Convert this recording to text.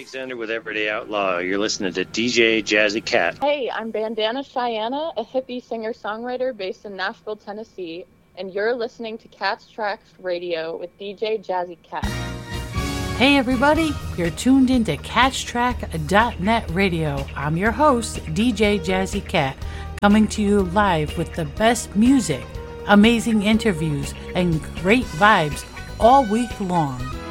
Alexander with Everyday Outlaw. You're listening to DJ Jazzy Cat. Hey, I'm Bandana Cheyenne, a hippie singer-songwriter based in Nashville, Tennessee, and you're listening to Cat's Tracks Radio with DJ Jazzy Cat. Hey everybody, you're tuned into CatchTrack.net Radio. I'm your host, DJ Jazzy Cat, coming to you live with the best music, amazing interviews, and great vibes all week long.